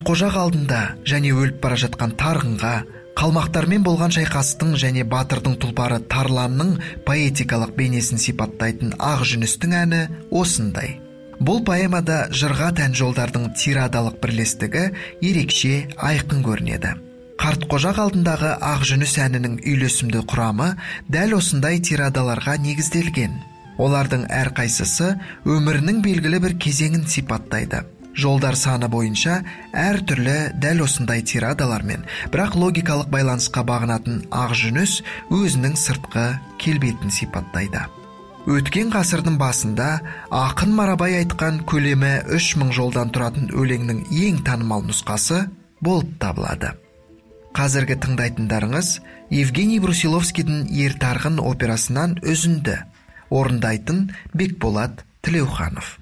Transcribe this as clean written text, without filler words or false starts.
Қожақ алдында және өліп бара жатқан тарғынға, қалмақтармен болған шайқастың және батырдың тұлпары Тарланның поэтикалық бейнесін сипаттайтын Ақ жүністің әні осындай. Бұл поэмада жырға тән жолдардың тирадалық бірлестігі ерекше айқын көрінеді. Қарт қожақ алдындағы Ақ жүніс әнінің үйлесімді құрамы дәл осындай тирадаларға негізделген. Олардың әрқайсысы өмірінің белгілі бір кезеңін сипаттайды. Жолдар саны бойынша әр түрлі дәл осындай тирадалармен, бірақ логикалық байланысқа бағынатын Ақ жүніс өзінің сыртқы келбетін сипаттайды. Өткен ғасырдың басында ақын Марабай айтқан көлемі 3000 жолдан тұратын өлеңнің ең танымал нұсқасы болып табылады. Қазіргі тыңдайтындарыңыз Евгений Брусиловскийдің Ертарғын операсынан үзінді. Орындайтын Бекболат Тілеуханов.